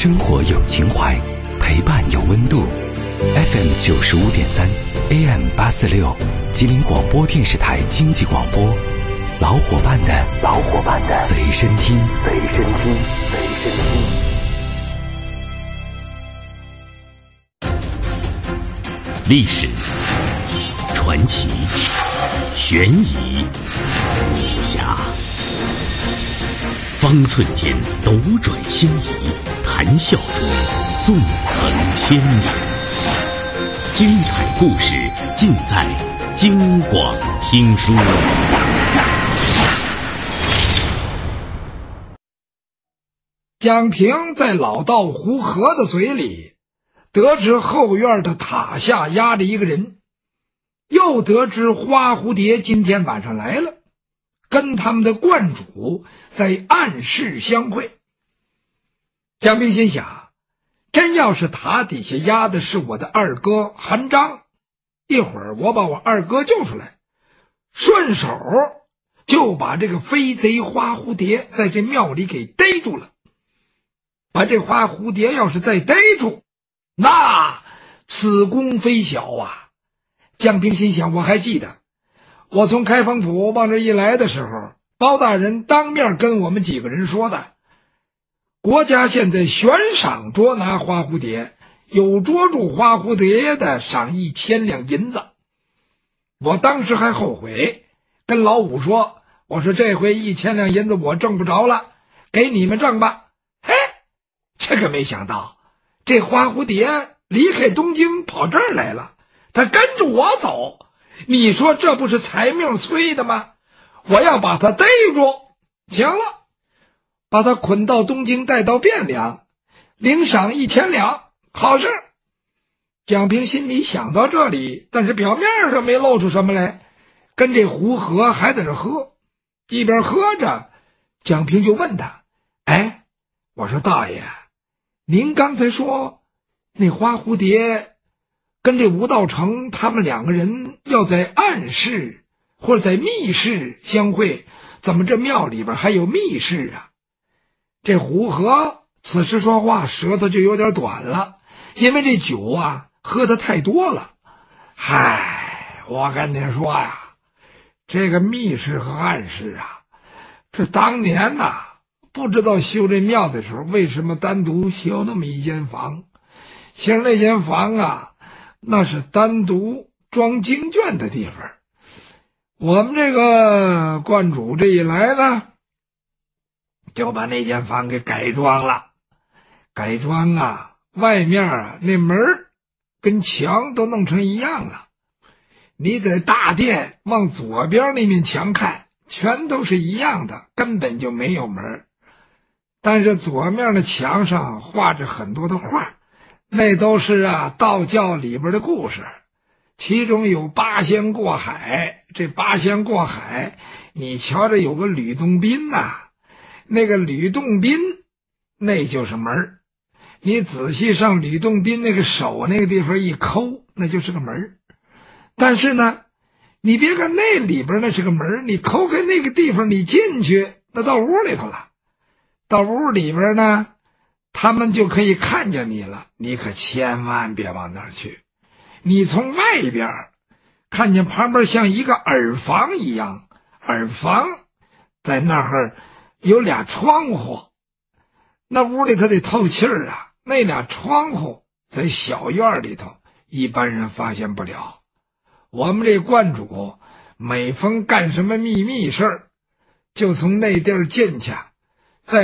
生活有情怀，陪伴有温度。FM 95.3 AM 846，吉林广播电视台经济广播，老伙伴的随身听。历史、传奇、悬疑、武侠，方寸间斗转星移，谈笑中纵横千年。精彩故事尽在京广听书。 蒋平在老道胡和的嘴里得知后院的塔下压着一个人，又得知花蝴蝶今天晚上来了，跟他们的观主在暗室相会。蒋平心想，真要是塔底下压的是我的二哥韩章，一会儿我把我二哥救出来，顺手就把这个飞贼花蝴蝶在这庙里给逮住了。把这花蝴蝶要是再逮住，那此功非小啊！蒋平心想，我还记得我从开封府往这一来的时候，包大人当面跟我们几个人说的，国家现在悬赏捉拿花蝴蝶，有捉住花蝴蝶的赏1000两银子。我当时还后悔，跟老五说，我说这回1000两银子我挣不着了，给你们挣吧。嘿，这个没想到，这花蝴蝶离开东京跑这儿来了，他跟着我走，你说这不是财命催的吗？我要把他逮住，行了，把他捆到东京，带到汴梁，领赏1000两，好事。蒋平心里想到这里，但是表面上没露出什么来，跟这胡和还在这喝。一边喝着，蒋平就问他，哎，我说大爷，您刚才说那花蝴蝶跟这吴道成他们两个人要在暗室或者在密室相会，怎么这庙里边还有密室啊？这胡和此时说话舌头就有点短了，因为这酒啊喝的太多了。嗨，我跟你说呀，这个密室和暗室啊，这当年呐，不知道修这庙的时候为什么单独修那么一间房。其实那间房啊，那是单独装经卷的地方。我们这个观主这一来呢，就把那间房给改装了。改装啊，外面啊那门跟墙都弄成一样了。你在大殿往左边那面墙看，全都是一样的，根本就没有门。但是左面的墙上画着很多的画，那都是道教里边的故事，其中有八仙过海。这八仙过海，你瞧着有个吕洞宾那个吕洞宾那就是门，你仔细上吕洞宾那个手那个地方一抠，那就是个门。但是呢，你别看那里边那是个门，你抠开那个地方，你进去那到屋里头了，到屋里边呢，他们就可以看见你了，你可千万别往那儿去。你从外边看见旁边像一个耳房一样，耳房在那儿有俩窗户，那屋里头得透气儿啊，那俩窗户在小院里头，一般人发现不了。我们这观主每逢干什么秘密事儿，就从那地儿进去，